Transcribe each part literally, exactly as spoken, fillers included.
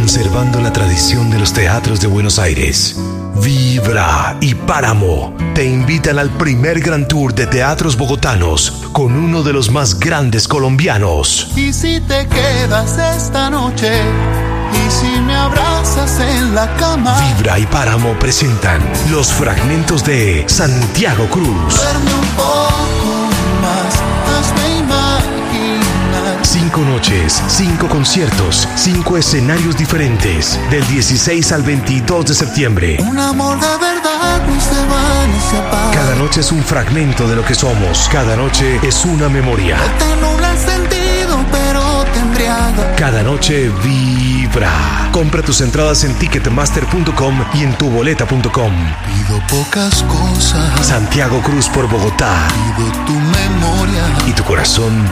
conservando la tradición de los teatros de Buenos Aires. Vibra y Páramo te invitan al primer Gran Tour de teatros bogotanos con uno de los más grandes colombianos. Y si te quedas esta noche, y si me abrazas en la cama. Vibra y Páramo presentan los fragmentos de Santiago Cruz. Duerme un poco más, hazme imaginar. Cinco noches, cinco conciertos, cinco escenarios diferentes, del dieciséis al veintidós de septiembre. Un amor de verdad no se va ni se apaga. Cada noche es un fragmento de lo que somos. Cada noche es una memoria. No te nubla el sentido, pero te embriaga. Cada noche vibra. Compra tus entradas en ticketmaster punto com y en tuboleta punto com. Pido pocas cosas. Santiago Cruz por Bogotá. Pido tu memoria. Y tu corazón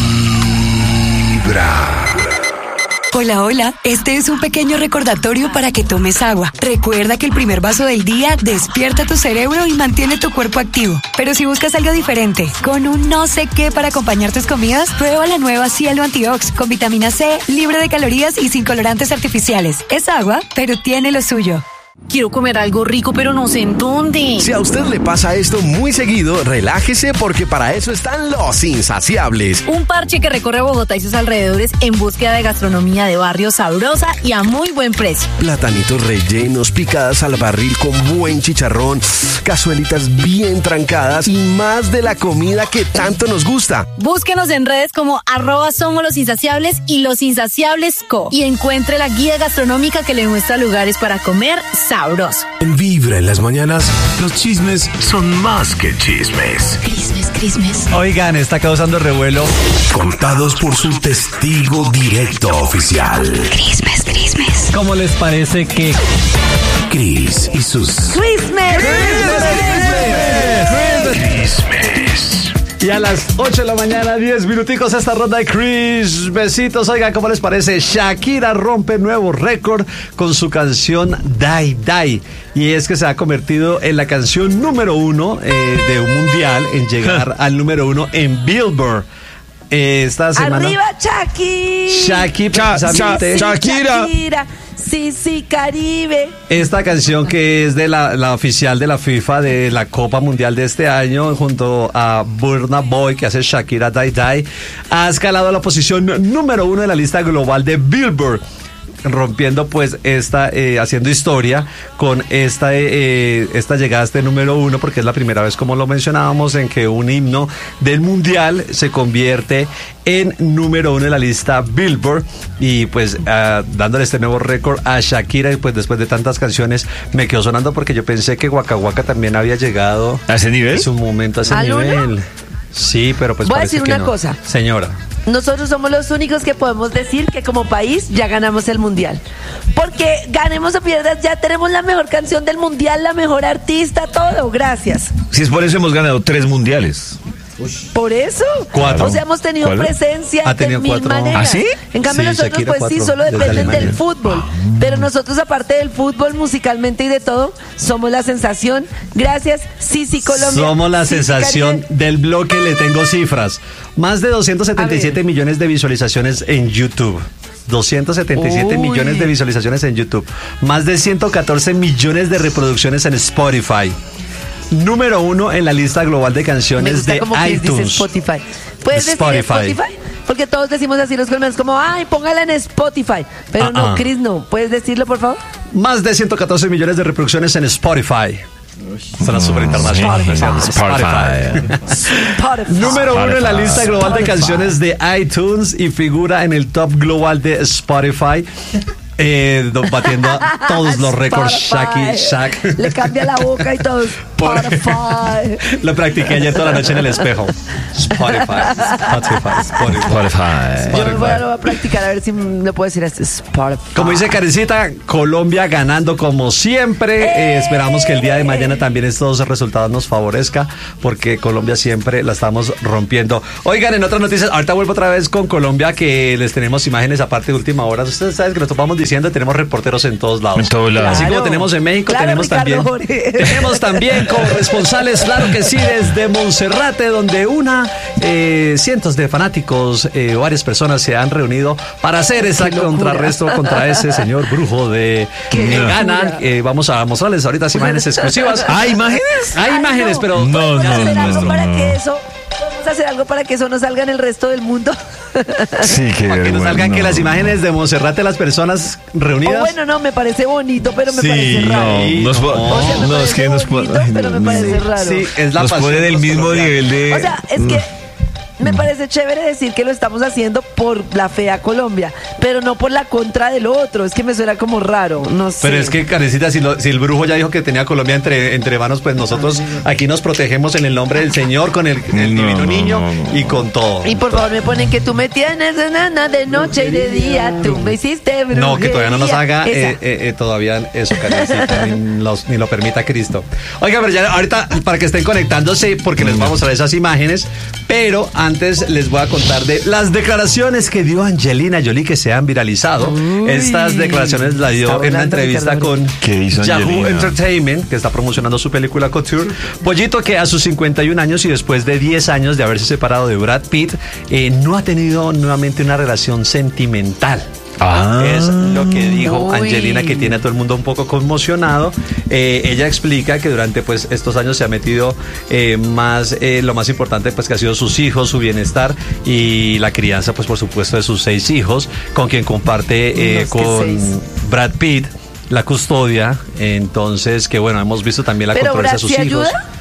vibra. Hola, hola. Este es un pequeño recordatorio para que tomes agua. Recuerda que el primer vaso del día despierta tu cerebro y mantiene tu cuerpo activo. Pero si buscas algo diferente, con un no sé qué para acompañar tus comidas, prueba la nueva Cielo Antiox con vitamina C, libre de calorías y sin colorantes artificiales. Es agua, pero tiene lo suyo. Quiero comer algo rico, pero no sé en dónde. Si a usted le pasa esto muy seguido, relájese porque para eso están los Insaciables. Un parche que recorre Bogotá y sus alrededores en búsqueda de gastronomía de barrio sabrosa y a muy buen precio. Platanitos rellenos, picadas al barril con buen chicharrón, cazuelitas bien trancadas y más de la comida que tanto nos gusta. Búsquenos en redes como arroba somos los Insaciables y los Insaciables Co. Y encuentre la guía gastronómica que le muestra lugares para comer sabroso. En Vibra en las mañanas, los chismes son más que chismes. Crismes, crismes. Oigan, está causando revuelo. Contados por su testigo directo oficial. Crismes, crismes. ¿Cómo les parece que Cris y sus Crismes. chismes? Y a las ocho de la mañana, diez minuticos esta ronda de Chris. Besitos. Oigan, ¿cómo les parece? Shakira rompe nuevo récord con su canción Die Die. Y es que se ha convertido en la canción número uno eh, de un mundial en llegar al número uno en Billboard. Eh, esta semana. ¡Arriba, Shakira! Shakira, precisamente. Cha- Shakira. Shakira. Sí, sí, Caribe. Esta canción que es de la, la oficial de la FIFA de la Copa Mundial de este año, junto a Burna Boy, que hace Shakira Die Die, ha escalado a la posición número uno de la lista global de Billboard, rompiendo pues esta, eh, haciendo historia con esta, eh, esta llegada a este número uno, porque es la primera vez, como lo mencionábamos, en que un himno del mundial se convierte en número uno en la lista Billboard, y pues uh, dándole este nuevo récord a Shakira. Y pues después de tantas canciones me quedó sonando porque yo pensé que Waka Waka también había llegado ¿a ese nivel? En su momento a ese ¿Al nivel. uno? Sí, pero pues Voy a parece decir que una no. cosa. Señora. Nosotros somos los únicos que podemos decir que como país ya ganamos el mundial. Porque ganemos o pierdas, ya tenemos la mejor canción del mundial, la mejor artista, todo. Gracias. Si es por eso hemos ganado tres mundiales. ¿Por eso? Cuatro. O sea, hemos tenido ¿Cuál? presencia Ha de tenido mil cuatro. maneras. ¿Ah, sí? En cambio Sí, nosotros Shakira, pues sí, cuatro, solo desde dependen del Alemania. fútbol. Pero nosotros, aparte del fútbol, musicalmente y de todo, somos la sensación. Gracias, Sisi Colombia. Somos la Sisi sensación Caribe. del bloque. Le tengo cifras. Más de doscientos setenta y siete A ver. millones de visualizaciones en YouTube. doscientos setenta y siete Uy. millones de visualizaciones en YouTube. Más de ciento catorce millones de reproducciones en Spotify. Número uno en la lista global de Me canciones gusta de como Chris dice iTunes. Spotify. ¿Puedes Spotify. decir Spotify? Porque todos decimos así los colombianos, como, ay, póngala en Spotify. Pero Ah, no, ah. Chris, no. ¿Puedes decirlo, por favor? Más de ciento catorce millones de reproducciones en Spotify. Suena súper internacional. Spotify. Spotify. Número uno en la lista global de Spotify. canciones de iTunes y figura en el top global de Spotify. Eh, do- batiendo a todos los récords. Shaki, Spotify. Shak. Le cambia la boca y todo. Por- Spotify. Lo practiqué ayer toda la noche en el espejo. Spotify, Spotify, Spotify. Spotify. Yo lo voy, a, Spotify. lo voy a practicar a ver si lo puedo decir así. Spotify. Como dice Karencita, Colombia ganando como siempre. Eh, esperamos que el día de mañana también estos resultados nos favorezca, porque Colombia siempre la estamos rompiendo. Oigan, en otras noticias, ahorita vuelvo otra vez con Colombia, que les tenemos imágenes aparte de última hora. Ustedes saben que lo topamos diciendo, tenemos reporteros en todos lados. En todos lados. Así como Claro. tenemos en México, Claro, tenemos Ricardo también Jorge. tenemos también corresponsales, claro que sí, desde Monserrate, donde una, eh, cientos de fanáticos, eh, varias personas se han reunido para hacer ese contrarresto contra ese señor brujo de Qué Gana. Eh, vamos a mostrarles ahorita imágenes exclusivas. ¿Hay imágenes? Hay Ay, imágenes, no. pero No, ¿Podemos no, hacer no, algo no, para no. que eso, podemos hacer algo para que eso no salga en el resto del mundo? Sí, que para que nos salgan que las imágenes de Monserrate, las personas reunidas. O bueno, no, me parece bonito, pero me Sí, parece raro. no, nos po- O sea, me no, es parece que nos po- bonito, ay, pero me Dios parece mío. raro. Sí, es la Nos pasión pone de del los mismo colombianos. nivel de... O sea, es que me parece chévere decir que lo estamos haciendo por la fea Colombia, pero no por la contra del otro. Es que me suena como raro, no sé. Pero es que, Karencita, si, lo- si el brujo ya dijo que tenía a Colombia entre, entre manos, pues nosotros aquí nos protegemos en el nombre del Señor, con el, el No, divino no, niño no, no. y con todo. Y por favor me ponen que tú me tienes nana de noche y de día, tú me hiciste brujería. No, que todavía no nos haga Esa. eh, eh, eh, todavía eso, Karencita, ni, los- ni lo permita Cristo. Oiga, pero ya ahorita, para que estén conectándose, porque les voy a mostrar esas imágenes, pero antes les voy a contar de las declaraciones que dio Angelina Jolie, que se han viralizado. Uy, Estas declaraciones las dio está en una volando, entrevista Ricardo. con ¿Qué hizo Yahoo Angelina? Entertainment, que está promocionando su película Couture. Pollito, que a sus cincuenta y un años y después de diez años de haberse separado de Brad Pitt, eh, no ha tenido nuevamente una relación sentimental. Ah. Es lo que dijo Uy. Angelina, que tiene a todo el mundo un poco conmocionado. Eh, ella explica que durante pues estos años se ha metido eh, más, eh, lo más importante pues que ha sido sus hijos, su bienestar y la crianza pues por supuesto de sus seis hijos, con quien comparte eh, Los que con seis. Brad Pitt la custodia. Entonces, que bueno, hemos visto también la Pero controversia Brad de sus sí hijos. ayuda.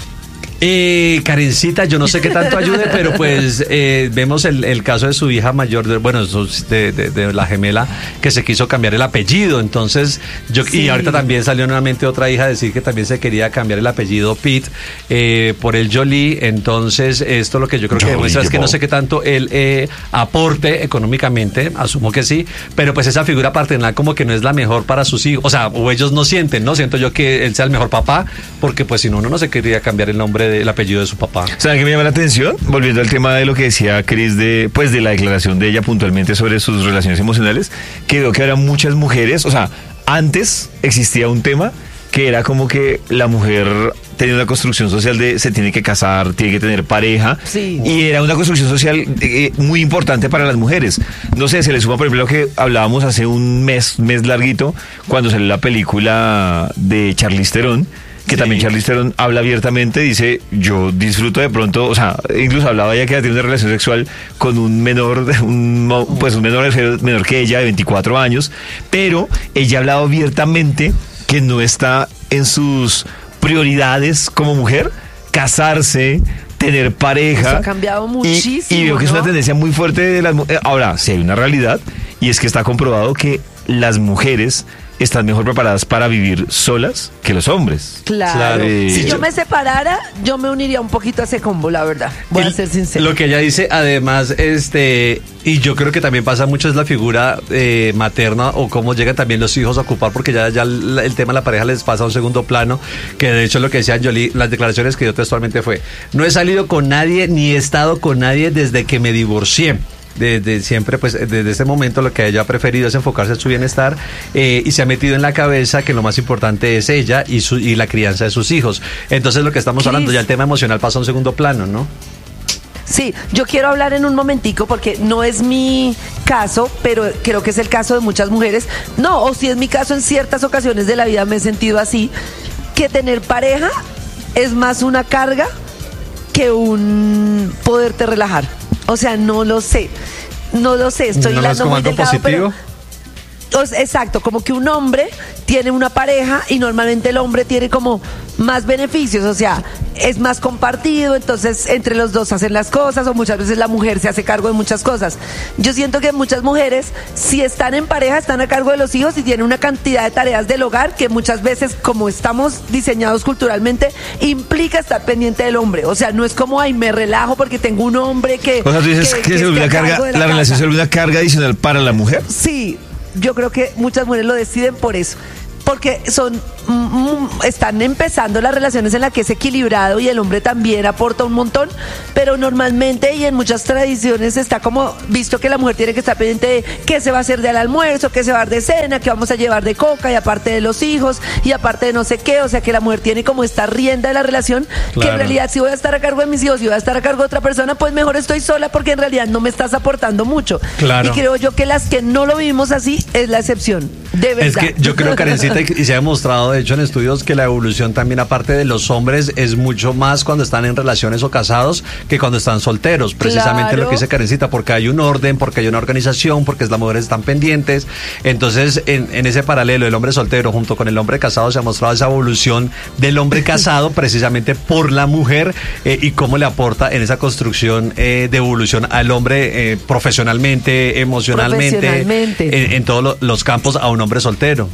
Eh, Karencita, yo no sé qué tanto ayude, pero pues eh, vemos el, el caso de su hija mayor, de, bueno, sus- de, de- de la gemela, que se quiso cambiar el apellido. Entonces, yo Sí. y ahorita también salió nuevamente otra hija a decir que también se quería cambiar el apellido Pitt eh, por el Jolie. Entonces, esto lo que yo creo que Jolie, demuestra es que no Bob. sé qué tanto él eh, aporte económicamente, asumo que sí, pero pues esa figura paternal como que no es la mejor para sus hijos, o sea, o ellos no sienten, ¿no? Siento yo que él sea el mejor papá, porque pues si no, uno no se quería cambiar el nombre del apellido de su papá. ¿Saben qué me llama la atención? Volviendo al tema de lo que decía Cris, de, pues de la declaración de ella puntualmente sobre sus relaciones emocionales, que veo que ahora muchas mujeres, o sea, antes existía un tema que era como que la mujer tenía una construcción social de se tiene que casar, tiene que tener pareja, Sí. y era una construcción social eh, muy importante para las mujeres. No sé, se le suma por ejemplo lo que hablábamos hace un mes, mes larguito, cuando salió la película de Charlize Theron, que Sí. también Charlize Theron habla abiertamente, dice, yo disfruto de pronto, o sea, incluso hablaba ella que tiene una relación sexual con un menor, un, mo- pues un menor, menor que ella, de veinticuatro años, pero ella ha hablado abiertamente que no está en sus prioridades como mujer, casarse, tener pareja. Eso ha cambiado Y- muchísimo, Y, veo que es una ¿no? tendencia muy fuerte de las mujeres. Ahora, sí hay una realidad, y es que está comprobado que las mujeres están mejor preparadas para vivir solas que los hombres. Claro. Claro. Si Sí. yo me separara, yo me uniría un poquito a ese combo, la verdad. Voy a Y ser sincero. Lo que ella dice, además, este, y yo creo que también pasa mucho es la figura eh, materna o cómo llegan también los hijos a ocupar, porque ya, ya el, el tema de la pareja les pasa a un segundo plano, que de hecho lo que decía Jolie, las declaraciones que dio textualmente fue, no he salido con nadie ni he estado con nadie desde que me divorcié. Desde siempre, pues desde ese momento lo que ella ha preferido es enfocarse en su bienestar eh, y se ha metido en la cabeza que lo más importante es ella y, su, y la crianza de sus hijos. Entonces lo que estamos Cris. hablando, ya el tema emocional pasa a un segundo plano, ¿no? Sí, yo quiero hablar en un momentico porque no es mi caso, pero creo que es el caso de muchas mujeres. No, o si es mi caso, en ciertas ocasiones de la vida me he sentido así, que tener pareja es más una carga que un poderte relajar. O sea, no lo sé. No lo sé, estoy ¿No lo hilando ves como muy algo delgado, pero- positivo? O sea, exacto, como que un hombre tiene una pareja y normalmente el hombre tiene como más beneficios, o sea, es más compartido, entonces entre los dos hacen las cosas o muchas veces la mujer se hace cargo de muchas cosas. Yo siento que muchas mujeres, si están en pareja, están a cargo de los hijos y tienen una cantidad de tareas del hogar que muchas veces, como estamos diseñados culturalmente, implica estar pendiente del hombre. O sea, no es como, ay, me relajo porque tengo un hombre que... O sea, tú dices que, se esté vuelve a una carga, cargo de la, casa. relación se vuelve una carga adicional para la mujer. Sí, yo creo que muchas mujeres lo deciden por eso. porque son mm, están empezando las relaciones en las que es equilibrado y el hombre también aporta un montón, pero normalmente y en muchas tradiciones está como visto que la mujer tiene que estar pendiente de qué se va a hacer del almuerzo, qué se va a dar de cena, qué vamos a llevar de coca y aparte de los hijos y aparte de no sé qué, o sea que la mujer tiene como esta rienda de la relación, claro. Que en realidad si voy a estar a cargo de mis hijos y voy a estar a cargo de otra persona, pues mejor estoy sola porque en realidad no me estás aportando mucho. Claro. Y creo yo que las que no lo vivimos así es la excepción, de verdad. Es que yo creo, Karencita, y se ha demostrado de hecho en estudios que la evolución también aparte de los hombres es mucho más cuando están en relaciones o casados que cuando están solteros, precisamente claro. Lo que dice Karencita, porque hay un orden, porque hay una organización, porque las mujeres están pendientes. Entonces en, en ese paralelo el hombre soltero junto con el hombre casado se ha mostrado esa evolución del hombre casado precisamente por la mujer eh, y cómo le aporta en esa construcción eh, de evolución al hombre eh, profesionalmente, emocionalmente, profesionalmente. En, en todos lo, los campos a un hombre soltero.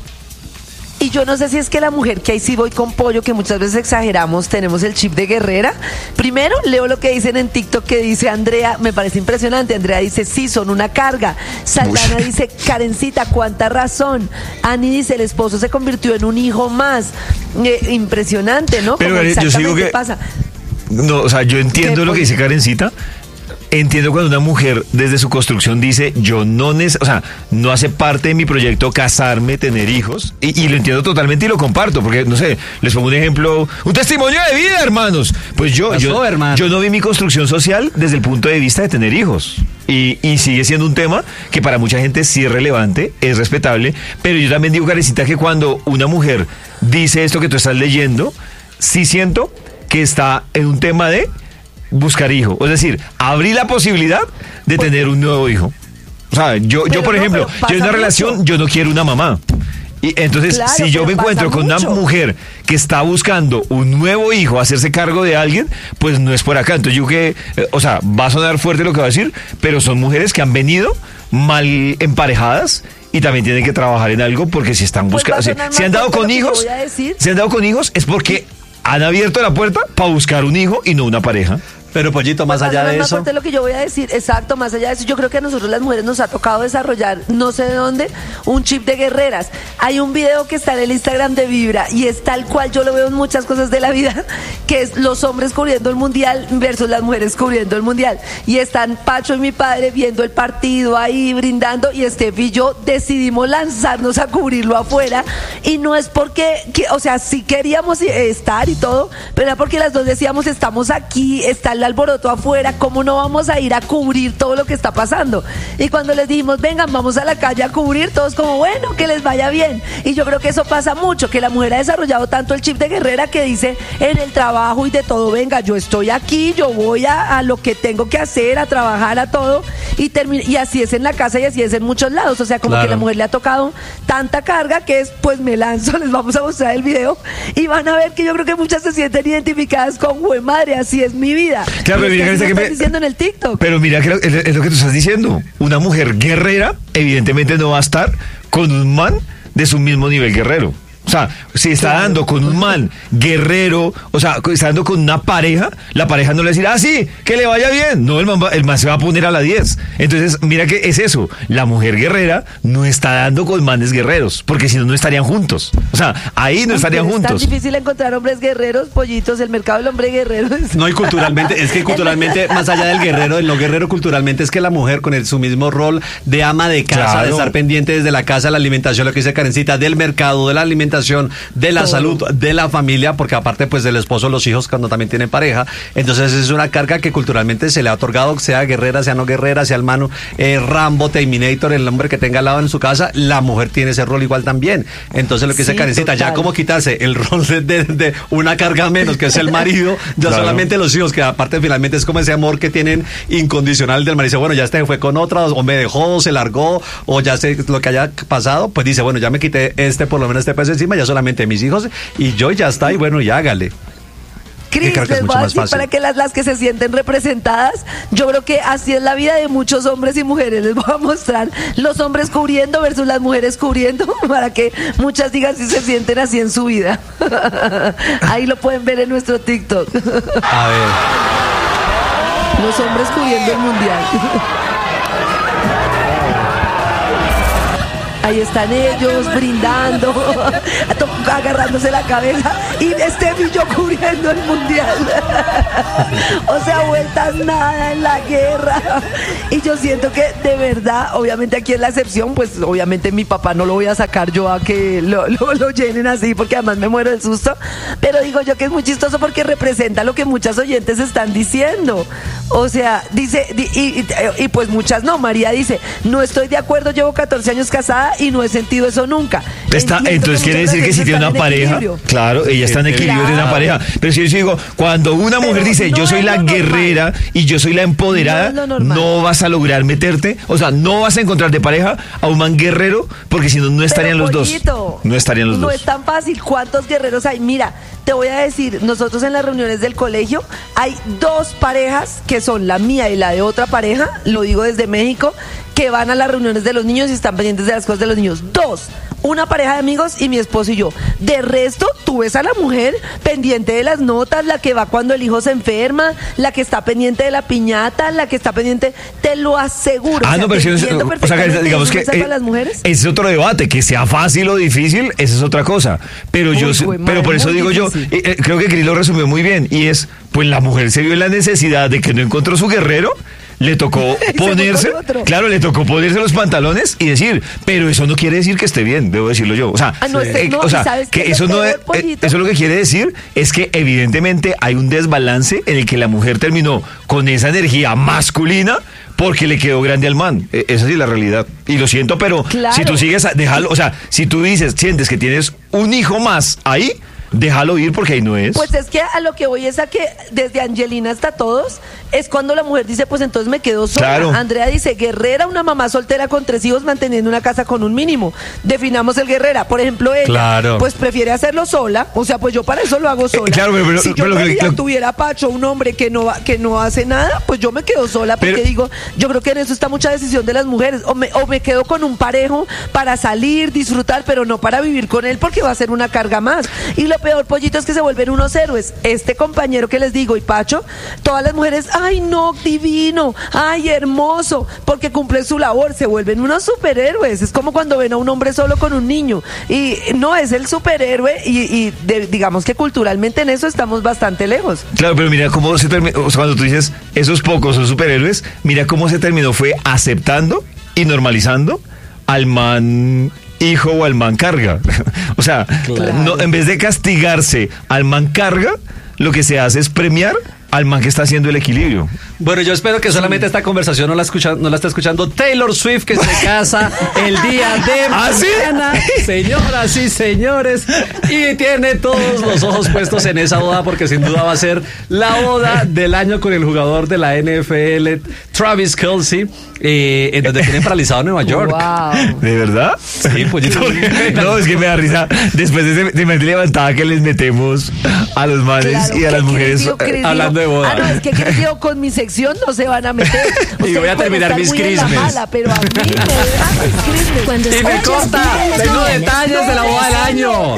Y yo no sé si es que la mujer, que ahí sí voy con pollo, que muchas veces exageramos, tenemos el chip de guerrera. Primero, leo lo que dicen en TikTok, que dice Andrea, me parece impresionante. Andrea dice, sí, son una carga. Saldana Uy. dice, Karencita, cuánta razón. Ani dice, el esposo se convirtió en un hijo más. Eh, impresionante, ¿no? Pero Como yo sigo que... pasa. No, o sea, yo entiendo lo que dice Karencita. Entiendo cuando una mujer desde su construcción dice yo no neces- o sea, no hace parte de mi proyecto casarme, tener hijos, y, y lo entiendo totalmente y lo comparto, porque no sé, les pongo un ejemplo, un testimonio de vida, hermanos. Pues yo, Pasó, yo, hermano. yo no vi mi construcción social desde el punto de vista de tener hijos. Y, y sigue siendo un tema que para mucha gente sí es relevante, es respetable, pero yo también digo, Karencita, que cuando una mujer dice esto que tú estás leyendo, sí siento que está en un tema de buscar hijo, es decir, abrir la posibilidad de pues, tener un nuevo hijo. O sea, yo, yo por no, ejemplo, yo en una relación, mucho. yo no quiero una mamá. Y entonces, claro, si yo me encuentro con mucho. una mujer que está buscando un nuevo hijo, hacerse cargo de alguien, pues no es por acá. Entonces yo que, eh, o sea, va a sonar fuerte lo que va a decir, pero son mujeres que han venido mal emparejadas y también tienen que trabajar en algo porque si están buscando, pues si, si han dado con hijos, si han dado con hijos es porque han abierto la puerta para buscar un hijo y no una pareja. Pero Pollito, más pues, allá de eso... Más lo que yo voy a decir, exacto, más allá de eso, yo creo que a nosotros las mujeres nos ha tocado desarrollar, no sé de dónde, un chip de guerreras. Hay un video que está en el Instagram de Vibra y es tal cual yo lo veo en muchas cosas de la vida, que es los hombres cubriendo el mundial versus las mujeres cubriendo el mundial. Y están Pacho y mi padre viendo el partido ahí, brindando, y Steph y yo decidimos lanzarnos a cubrirlo afuera. Y no es porque, que, o sea, sí queríamos estar y todo, pero era porque las dos decíamos, estamos aquí, está el alboroto afuera, ¿cómo no vamos a ir a cubrir todo lo que está pasando? Y cuando les dijimos, vengan, vamos a la calle a cubrir, todos como, bueno, que les vaya bien. Y yo creo que eso pasa mucho, que la mujer ha desarrollado tanto el chip de guerrera que dice, en el trabajo y de todo, venga, yo estoy aquí, yo voy a, a lo que tengo que hacer, a trabajar, a todo, y, termi- y así es en la casa y así es en muchos lados, o sea, como claro. que la mujer le ha tocado tanta carga que es, pues me lanzo, les vamos a mostrar el video, y van a ver que yo creo que muchas se sienten identificadas con, güey, madre, así es mi vida. Claro, pero mira, que que me... diciendo en el TikTok. Pero mira que es, es lo que tú estás diciendo. Una mujer guerrera evidentemente no va a estar con un man de su mismo nivel guerrero. O sea, si está claro. dando con un man guerrero, o sea, está dando con una pareja, la pareja no le va a decir, ah, sí, que le vaya bien. No, el man, va, el man se va a poner a la diez. Entonces, mira que es eso. La mujer guerrera no está dando con manes guerreros, porque si no, no estarían juntos. O sea, ahí no estarían es juntos. Es tan difícil encontrar hombres guerreros, pollitos, el mercado del hombre guerrero. Es... No, y culturalmente, es que culturalmente, más allá del guerrero, del no guerrero, culturalmente es que la mujer con el, su mismo rol de ama de casa, claro. de estar pendiente desde la casa, la alimentación, lo que dice Karencita, del mercado, de la alimentación, de la salud de la familia, porque aparte pues del esposo, los hijos cuando también tienen pareja, entonces es una carga que culturalmente se le ha otorgado, sea guerrera, sea no guerrera, sea hermano eh, Rambo, Terminator, el hombre que tenga al lado en su casa, la mujer tiene ese rol igual también. Entonces lo que sí, dice Karencita, ya como quitarse el rol de, de, de una carga menos, que es el marido, ya claro. solamente los hijos, que aparte finalmente es como ese amor que tienen incondicional del marido, dice, bueno, ya este fue con otra, o me dejó, se largó, o ya sé lo que haya pasado, pues dice, bueno, ya me quité este, por lo menos este peso encima, ya solamente mis hijos y yo ya está, y bueno, y hágale. Cris, les voy a decir para que las, las que se sienten representadas, yo creo que así es la vida de muchos hombres y mujeres. Les voy a mostrar los hombres cubriendo versus las mujeres cubriendo, para que muchas digan si se sienten así en su vida. Ahí lo pueden ver en nuestro TikTok. A ver. Los hombres cubriendo el mundial. ahí están ellos brindando, agarrándose la cabeza y Steph y yo cubriendo el mundial. O sea, vueltas nada en la guerra. Y yo siento que de verdad, obviamente aquí es la excepción, pues obviamente mi papá no lo voy a sacar yo a que lo, lo, lo llenen así, porque además me muero del susto. Pero digo yo que es muy chistoso porque representa lo que muchas oyentes están diciendo. O sea, dice, y, y, y pues muchas no. María dice, no estoy de acuerdo, llevo catorce años casada y no he sentido eso nunca. Está, entonces quiere decir que si tiene una pareja, equilibrio. Claro, ella está en equilibrio claro. de una pareja. Pero si yo digo, cuando una mujer Pero dice, no yo soy la guerrera normal. y yo soy la empoderada, no, no vas a lograr meterte, o sea, no vas a encontrar de pareja a un man guerrero, porque si no, no estarían Pero, los pollito, dos. No estarían los no dos. No es tan fácil. ¿Cuántos guerreros hay? Mira, te voy a decir, nosotros en las reuniones del colegio hay dos parejas que son la mía y la de otra pareja, lo digo desde México, que van a las reuniones de los niños y están pendientes de las cosas de los niños. Dos, una pareja de amigos y mi esposo y yo. De resto, tú ves a la mujer pendiente de las notas, la que va cuando el hijo se enferma, la que está pendiente de la piñata, la que está pendiente, te lo aseguro. Ah, o sea, no, pero si no, o sea, que, digamos que eh, las mujeres. Ese es otro debate, que sea fácil o difícil, esa es otra cosa. Pero Uy, yo, fue, pero por eso digo difícil. yo, eh, creo que Cris lo resumió muy bien, y es, pues la mujer se vio en la necesidad de que no encontró su guerrero. Le tocó ponerse, claro, le tocó ponerse los pantalones y decir, pero eso no quiere decir que esté bien, debo decirlo yo. O sea, ah, no, eh, no, o sea que eso no es, eh, eso lo que quiere decir es que evidentemente hay un desbalance en el que la mujer terminó con esa energía masculina porque le quedó grande al man. Eh, esa sí es la realidad. Y lo siento, pero claro. si tú sigues, a, déjalo, o sea, si tú dices, sientes que tienes un hijo más ahí, déjalo ir porque ahí no es. Pues es que a lo que voy es a que desde Angelina hasta todos es cuando la mujer dice, pues entonces me quedo sola. Claro. Andrea dice, guerrera, una mamá soltera con tres hijos manteniendo una casa con un mínimo. Definamos el guerrera. Por ejemplo, ella, claro. pues prefiere hacerlo sola. O sea, pues yo para eso lo hago sola. Eh, claro, pero, pero, si yo pero, María, pero, tuviera Pacho, un hombre que no que no hace nada, pues yo me quedo sola porque pero, digo, yo creo que en eso está mucha decisión de las mujeres. O me, o me quedo con un parejo para salir, disfrutar, pero no para vivir con él porque va a ser una carga más. Y lo peor, pollito, es que se vuelven unos héroes. Este compañero que les digo y Pacho, todas las mujeres, ay no, divino, ay hermoso, porque cumple su labor, se vuelven unos superhéroes. Es como cuando ven a un hombre solo con un niño y no es el superhéroe y, y de, digamos que culturalmente en eso estamos bastante lejos. Claro, pero mira cómo se terminó, o sea, cuando tú dices esos pocos son superhéroes, mira cómo se terminó, fue aceptando y normalizando al man hijo o al man carga. O sea, claro. no, en vez de castigarse al man carga, lo que se hace es premiar al man que está haciendo el equilibrio. Bueno, yo espero que solamente esta conversación no la escucha, no la está escuchando Taylor Swift, que se casa el día de ¿Ah, mañana, ¿sí? Señoras y señores, y tiene todos los ojos puestos en esa boda, porque sin duda va a ser la boda del año con el jugador de la N F L, Travis Kelce, eh, en donde tienen paralizado Nueva York. Wow. ¿De verdad? Sí, pues yo no, es que me da risa. Después de ese de levantada que les metemos a los manes claro, y a las mujeres digo, eh, hablando de boda. Ah, no, es que creo con mi sección no se van a meter. Y voy a terminar mis crismes. Pero a mí me dejan mis crismes. Y me consta, tengo detalles de la boda del año.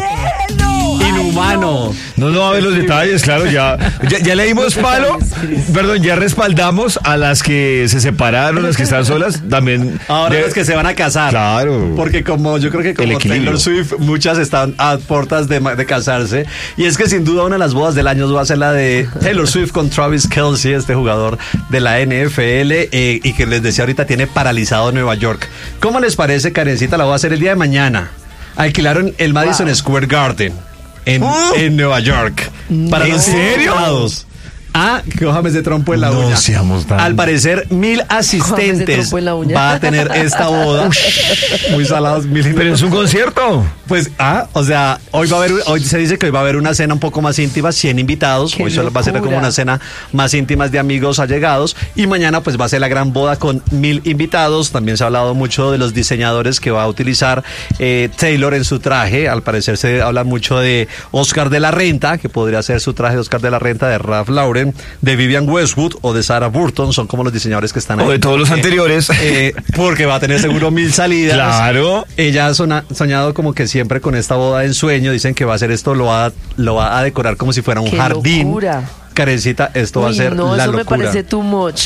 Inhumano. No, no va a ver los detalles, claro, ya, ya, ya le dimos palo, perdón, ya respaldamos a las que se separaron, las que están solas, también. Ahora de, las que se van a casar. Claro. Porque como yo creo que como Taylor Swift, muchas están a puertas de, de casarse. Y es que sin duda una de las bodas del año va a ser la de Taylor Swift con Travis Kelce, este jugador de la N F L, eh, y que les decía ahorita tiene paralizado Nueva York. ¿Cómo les parece, Karencita? La voy a hacer el día de mañana. Alquilaron el Madison wow. Square Garden. En, uh, en Nueva York. Para ¿En serio? Lados. Ah, que James de trompo en la no uña. Seamos tan... Al parecer, mil asistentes va a tener esta boda. Muy salados, mil. Pero es un concierto. Pues, ah, o sea, hoy va a haber, hoy se dice que hoy va a haber una cena un poco más íntima, cien invitados. Qué hoy solo va a ser como una cena más íntima de amigos allegados. Y mañana, pues, va a ser la gran boda con mil invitados. También se ha hablado mucho de los diseñadores que va a utilizar eh, Taylor en su traje. Al parecer se habla mucho de Oscar de la Renta, que podría ser su traje de Oscar de la Renta, de Ralph Lauren, de Vivian Westwood o de Sarah Burton, son como los diseñadores que están ahí. O de todos los eh, anteriores. Eh, porque va a tener seguro mil salidas. Claro. Ella ha sona, soñado como que siempre con esta boda en sueño. Dicen que va a hacer esto, lo va, lo va a decorar como si fuera un ¡Qué jardín. Locura! Karencita, esto Uy, va a ser no, la eso locura. Me parece too much.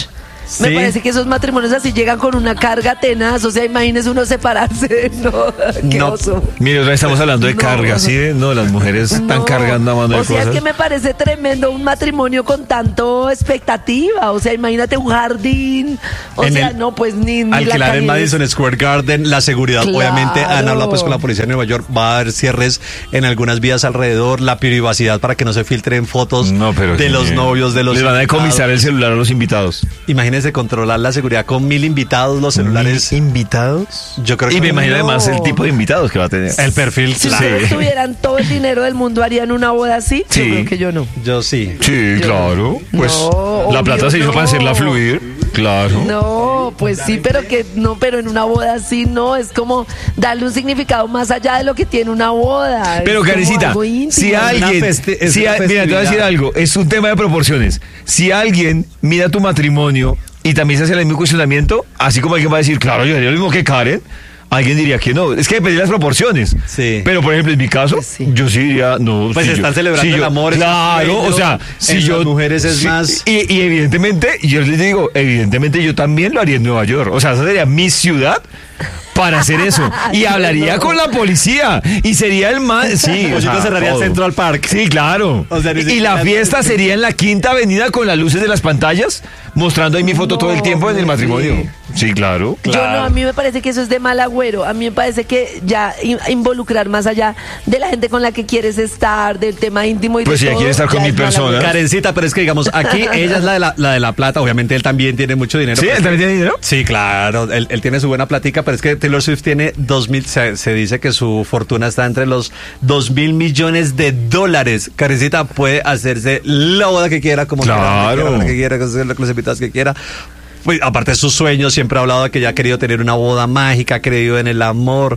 Me Sí. parece que esos matrimonios así llegan con una carga tenaz. O sea, imagínese uno separarse. No, qué No. oso. Mire, otra vez estamos hablando de No. carga, ¿sí? No, las mujeres están No. cargando a mano de O sea, cosas. es que me parece tremendo un matrimonio con tanto expectativa. O sea, imagínate un jardín. O En sea, el- no, pues ni, ni la Alquilar en calidez. Madison Square Garden, la seguridad, Claro. obviamente han hablado pues con la policía de Nueva York, va a haber cierres en algunas vías alrededor, la privacidad para que no se filtren fotos No, pero de que- los novios, de los Les van a decomisar el invitados. celular a los invitados. Imagínense controlar la seguridad con mil invitados, los celulares. ¿Invitados? Yo creo Y que me imagino no. además el tipo de invitados que va a tener. el perfil. Si claro. ustedes tuvieran todo el dinero del mundo, ¿harían una boda así? Sí. Yo creo que yo no. Yo sí. Sí, claro. Pues No, la plata obvio se hizo para no. hacerla fluir. Claro. No, pues sí, pero que no, pero en una boda así no, es como darle un significado más allá de lo que tiene una boda. Pero es como Karencita, algo íntimo. si alguien, Una festi- es si una a- mira, te voy a decir festividad. algo, es un tema de proporciones. Si alguien mira tu matrimonio y también se hace el mismo cuestionamiento, así como alguien va a decir, claro, yo haría lo mismo que Karen, alguien diría que no. Es que depende de las proporciones. Sí. Pero, por ejemplo, en mi caso, Pues sí. yo sí diría, no. Pues si están yo- celebrando si yo- el amor, es Claro, bello. o sea, si En yo. las mujeres es sí, más- Y, y evidentemente, yo les digo, evidentemente yo también lo haría en Nueva York. O sea, esa sería mi ciudad para hacer eso. Y hablaría No. con la policía. Y sería el más. Sí, o Pollito sea, cerraría el todo. Central Park. Sí, claro. O sea, ni y siquiera- la fiesta sería en la Quinta Avenida con las luces de las pantallas, mostrando ahí mi foto No, todo el tiempo en el sí. matrimonio. Sí, claro. Yo no, a mí me parece que eso es de mal agüero. A mí me parece que ya in- involucrar más allá de la gente con la que quieres estar, del tema íntimo y Pues de si ella todo, quiere estar con ya mil es mal personas. agüero. Karencita, pero es que digamos, aquí ella es la de la, la de la plata, obviamente él también tiene mucho dinero. ¿Sí? pero ¿Él es que- también tiene dinero? Sí, claro, él, él tiene su buena platica, pero es que Taylor Swift tiene dos mil, se, se dice que su fortuna está entre los dos mil millones de dólares. Karencita puede hacerse la boda que quiera, como Claro. quiera, la que quiera, con los invitados que quiera. Pues, aparte de sus sueños, siempre ha hablado de que ya ha querido tener una boda mágica, ha creído en el amor.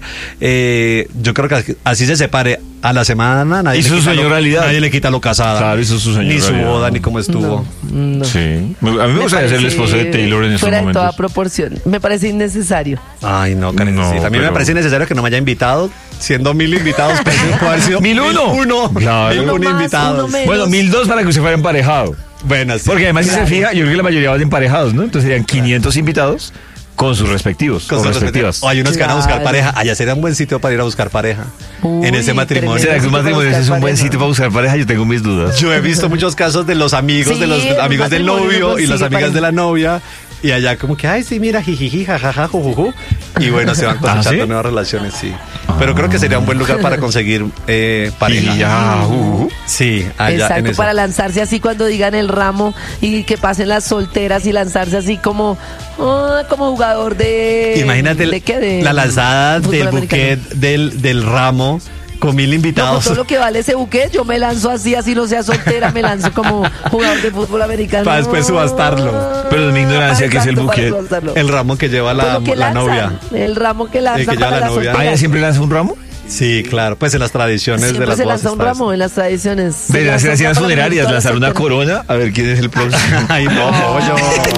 Eh, yo creo que así se separe a la semana. Nadie Hizo le su quita sueño lo- realidad. Nadie le quita lo casada. Claro, hizo su sueño Ni su realidad. boda, ni cómo estuvo. No. Sí. A mí me gustaría ser el esposo de Taylor en estos fuera de toda momentos. proporción. Me parece innecesario. Ay, no, Karencita. No, a mí me pero- parece necesario que no me haya invitado. Siendo mil invitados, pero puede haber sido Mil uno. uno. Claro. Mil Uno uno más, invitados. uno menos. Bueno, mil dos para que usted fuera emparejado. Bueno, sí. Porque además, si se fija, yo creo que la mayoría van emparejados, ¿no? Entonces serían quinientos invitados con sus respectivos. Con Con, sus respectivas. respectivos. O hay unos que van a buscar Claro. pareja. Allá sería un buen sitio para ir a buscar pareja. Uy, en ese matrimonio. tremendo. ¿Será que un Para matrimonio buscar es un buen pareja. sitio para buscar pareja? Yo tengo mis dudas. Yo he visto muchos casos de los amigos, Sí, de los un amigos del matrimonio novio no y las consigue amigas pareja. de la novia. Y allá como que, ay, sí, mira, jijiji, jajaja, jujuju. Y bueno, se van cosechando ¿Ah, sí? nuevas relaciones, sí. Pero creo que sería un buen lugar para conseguir eh, pareja. Y ya, uh, Sí, allá en Exacto, eso. para lanzarse así cuando digan el ramo y que pasen las solteras y lanzarse así como ah, como jugador de Imagínate ¿de qué? De la lanzada fútbol del americano. buquet del, del ramo con mil No, con invitados. todo lo que vale ese buquet, yo me lanzo así, así no sea soltera, me lanzo como jugador de fútbol americano. Para después subastarlo. Pero es mi ignorancia, ¿qué es el Exacto, para buquet? subastarlo. El ramo que lleva Pues la, lo que la lanzan, novia. El ramo que lanza que lleva para la las novia. solteras. ¿Ah, ella siempre lanza un ramo? Sí, claro, pues en las tradiciones de Siempre las se bodas lanza un está ramo eso. en las tradiciones. Se De las lanza un haciendas ramo para funerarias, todas las lanzar una solteras. corona, a ver quién es el próximo. Ay, no, yo.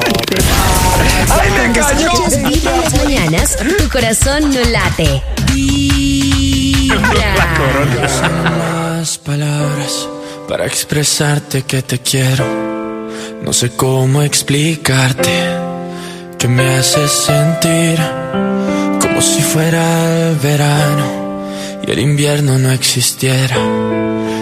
Cuando escuchas Vibra en las mañanas, tu corazón no late. Vibra. Las palabras para expresarte que te quiero. No sé cómo explicarte que me haces sentir como si fuera el verano y el invierno no existiera.